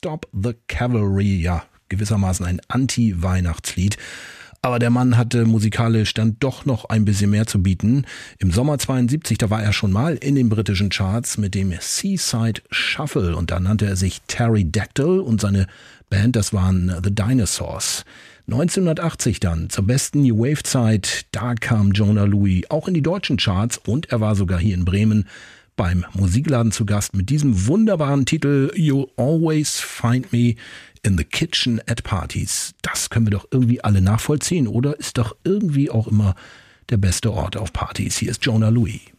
Stop the Cavalry, ja, gewissermaßen ein Anti-Weihnachtslied. Aber der Mann hatte musikalisch dann doch noch ein bisschen mehr zu bieten. Im Sommer 72, da war er schon mal in den britischen Charts mit dem Seaside Shuffle und da nannte er sich Terry Dactyl und seine Band, das waren The Dinosaurs. 1980 dann, zur besten New Wave Zeit, da kam Jona Lewie auch in die deutschen Charts und er war sogar hier in Bremen beim Musikladen zu Gast mit diesem wunderbaren Titel You'll Always Find Me in the Kitchen at Parties. Das können wir doch irgendwie alle nachvollziehen, oder? Ist doch irgendwie auch immer der beste Ort auf Partys. Hier ist Jona Lewie.